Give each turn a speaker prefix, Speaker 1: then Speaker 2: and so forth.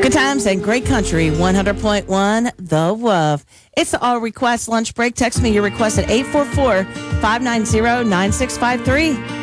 Speaker 1: Good times and great country, 100.1 The Woof. It's the All Request Lunch Break. Text me your request at 844-590-9653.